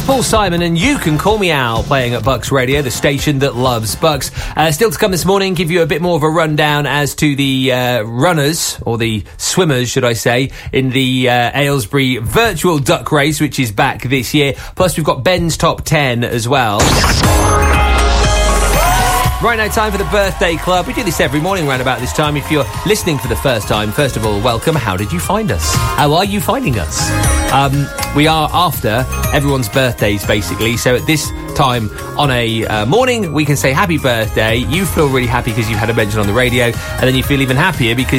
Paul Simon and You Can Call Me Al, playing at Bucks Radio, the station that loves Bucks. Still to come this morning, give you a bit more of a rundown as to the runners, or the swimmers, should I say, in the Aylesbury Virtual Duck Race, which is back this year. Plus, we've got Ben's Top 10 as well. Right now, time for the Birthday Club. We do this every morning around about this time. If you're listening for the first time, first of all, welcome. How did you find us? How are you finding us? We are after everyone's birthdays, basically. So at this time on a morning, we can say happy birthday. You feel really happy because you've had a mention on the radio, and then you feel even happier because